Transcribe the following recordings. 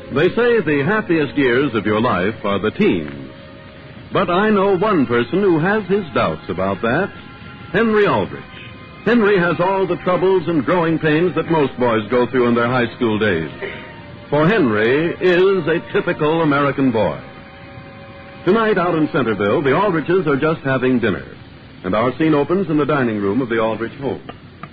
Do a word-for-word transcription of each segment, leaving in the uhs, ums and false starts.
They say the happiest years of your life are the teens. But I know one person who has his doubts about that, Henry Aldrich. Henry has all the troubles and growing pains that most boys go through in their high school days. For Henry is a typical American boy. Tonight out in Centerville, the Aldriches are just having dinner. And our scene opens in the dining room of the Aldrich home.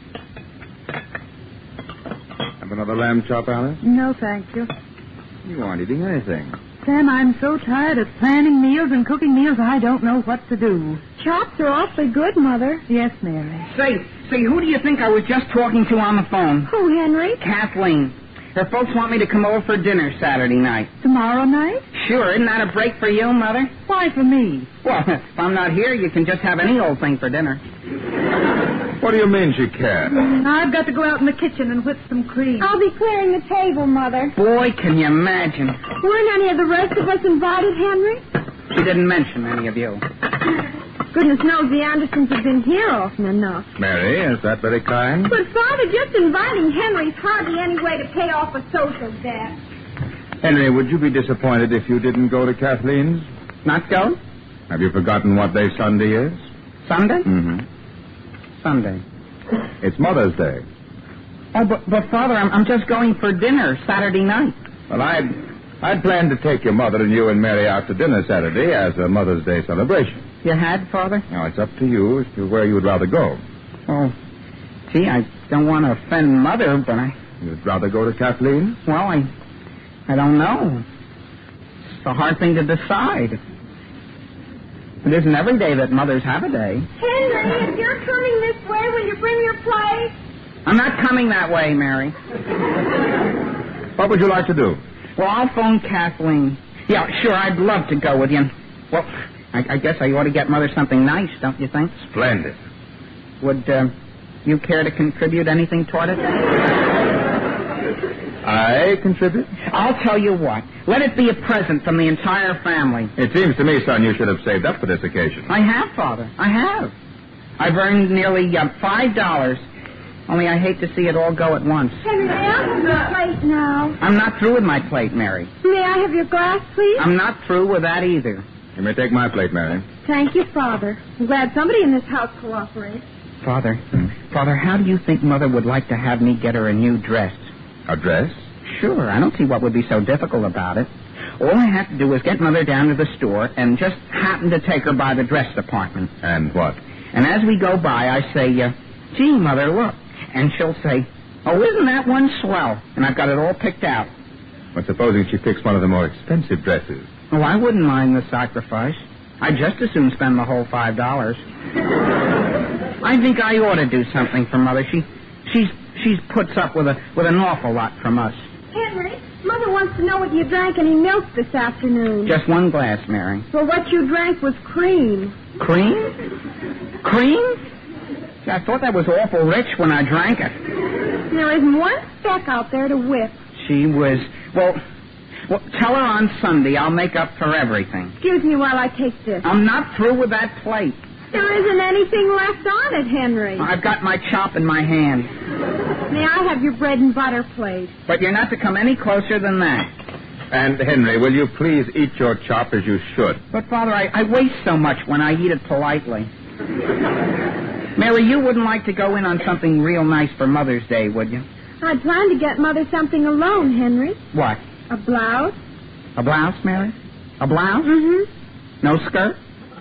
Have another lamb chop, Alice? No, thank you. You aren't eating anything. Sam, I'm so tired of planning meals and cooking meals, I don't know what to do. Chops are awfully good, Mother. Yes, Mary. Say, say, who do you think I was just talking to on the phone? Who, Henry? Kathleen. Her folks want me to come over for dinner Saturday night. Tomorrow night? Sure, isn't that a break for you, Mother? Why for me? Well, if I'm not here, you can just have any old thing for dinner. What do you mean she can't? I've got to go out in the kitchen and whip some cream. I'll be clearing the table, Mother. Boy, can you imagine. Weren't any of the rest of us invited, Henry? She didn't mention any of you. Goodness knows the Andersons have been here often enough. Mary, is that very kind? But, Father, just inviting Henry's hardly any way to pay off a social debt. Henry, would you be disappointed if you didn't go to Kathleen's? Not go? Have you forgotten what day Sunday is? Sunday? Mm-hmm. Sunday. It's Mother's Day. Oh, but, but Father, I'm, I'm just going for dinner Saturday night. Well, I'd, I'd planned to take your mother and you and Mary out to dinner Saturday as a Mother's Day celebration. You had, Father? Now, it's up to you as to where you would rather go. Oh, gee, I don't want to offend Mother, but I... You'd rather go to Kathleen's? Well, I... I don't know. It's a hard thing to decide. It isn't every day that mothers have a day. Henry, if you're coming this way, will you bring your plate? I'm not coming that way, Mary. What would you like to do? Well, I'll phone Kathleen. Yeah, sure, I'd love to go with you. Well, I, I guess I ought to get Mother something nice, don't you think? Splendid. Would uh, you care to contribute anything toward it? I contribute? I'll tell you what. Let it be a present from the entire family. It seems to me, son, you should have saved up for this occasion. I have, Father. I have. I've earned nearly uh, five dollars. Only I hate to see it all go at once. Henry, may I have your plate now? I'm not through with my plate, Mary. May I have your glass, please? I'm not through with that either. You may take my plate, Mary. Thank you, Father. I'm glad somebody in this house cooperates. Father, Father, how do you think Mother would like to have me get her a new dress? A dress? Sure, I don't see what would be so difficult about it. All I have to do is get Mother down to the store and just happen to take her by the dress department. And what? And as we go by, I say, uh, gee, Mother, look. And she'll say, oh, isn't that one swell? And I've got it all picked out. But supposing she picks one of the more expensive dresses? Oh, I wouldn't mind the sacrifice. I'd just as soon spend the whole five dollars. I think I ought to do something for Mother. She, she's, she's puts up with a, with an awful lot from us. Henry, Mother wants to know whether you drank any milk this afternoon. Just one glass, Mary. Well, what you drank was cream. Cream? Cream? I thought that was awful rich when I drank it. There isn't one speck out there to whip. She was... Well, well, tell her on Sunday I'll make up for everything. Excuse me while I take this. I'm not through with that plate. There isn't anything left on it, Henry. I've got my chop in my hand. May I have your bread and butter plate? But you're not to come any closer than that. And, Henry, will you please eat your chop as you should? But, Father, I, I waste so much when I eat it politely. Mary, you wouldn't like to go in on something real nice for Mother's Day, would you? I planned to get Mother something alone, Henry. What? A blouse. A blouse, Mary? A blouse? Mm-hmm. No skirt?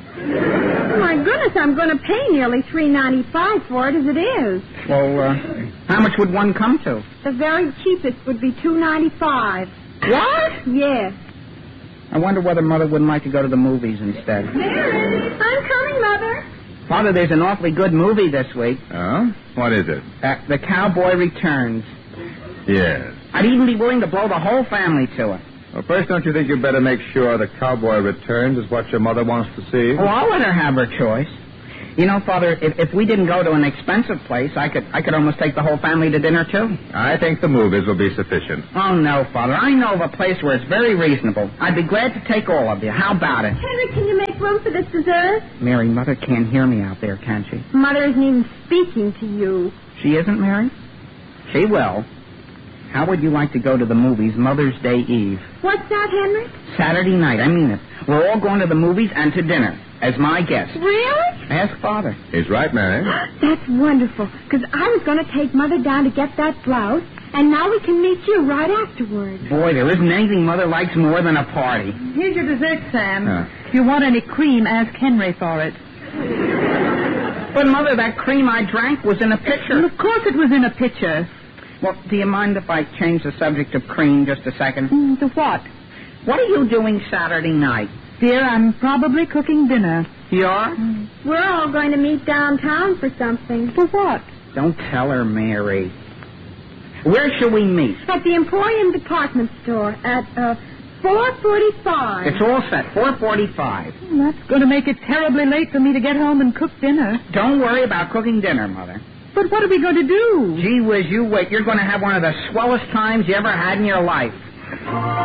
My goodness, I'm going to pay nearly three ninety-five for it as it is. Well, uh, how much would one come to? The very cheapest would be two ninety-five. What? Yes. I wonder whether Mother wouldn't like to go to the movies instead. Mary, I'm coming, Mother. Father, there's an awfully good movie this week. Oh? What is it? Uh, The Cowboy Returns. Yes. I'd even be willing to blow the whole family to it. Well, first, don't you think you'd better make sure The Cowboy Returns is what your mother wants to see? Oh, I'll let her have her choice. You know, Father, if, if we didn't go to an expensive place, I could I could almost take the whole family to dinner, too. I think the movies will be sufficient. Oh, no, Father. I know of a place where it's very reasonable. I'd be glad to take all of you. How about it? Henry, can you make room for this dessert? Mary, Mother can't hear me out there, can she? Mother isn't even speaking to you. She isn't, Mary? She will. How would you like to go to the movies Mother's Day Eve? What's that, Henry? Saturday night, I mean it. We're all going to the movies and to dinner, as my guest. Really? Ask Father. He's right, Mary. That's wonderful, because I was going to take Mother down to get that blouse, and now we can meet you right afterwards. Boy, there isn't anything Mother likes more than a party. Here's your dessert, Sam. Huh. If you want any cream, ask Henry for it. But, Mother, that cream I drank was in a pitcher. Well, of course it was in a pitcher. Well, do you mind if I change the subject of cream just a second? Mm, to what? What are you doing Saturday night? Dear, I'm probably cooking dinner. You are? We're all going to meet downtown for something. For what? Don't tell her, Mary. Where shall we meet? At the Emporium Department Store at uh, four forty-five. It's all set, four forty-five. Well, that's going to make it terribly late for me to get home and cook dinner. Don't worry about cooking dinner, Mother. But what are we going to do? Gee whiz, you wait. You're going to have one of the swellest times you ever had in your life.